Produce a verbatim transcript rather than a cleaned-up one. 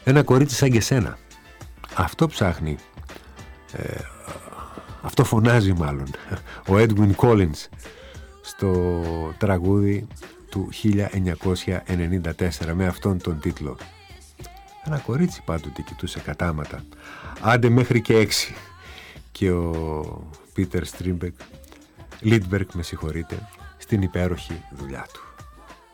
Ένα κορίτσι σαν και σένα. Αυτό ψάχνει, ε, αυτό φωνάζει μάλλον ο Edwin Collins στο τραγούδι του χίλια εννιακόσια ενενήντα τέσσερα με αυτόν τον τίτλο. Ένα κορίτσι πάντοτε κοιτούσε κατάματα, άντε μέχρι και έξι. Και ο Πίτερ Στρίμπεκ, Λίτμπεργκ με συγχωρείτε, στην υπέροχη δουλειά του.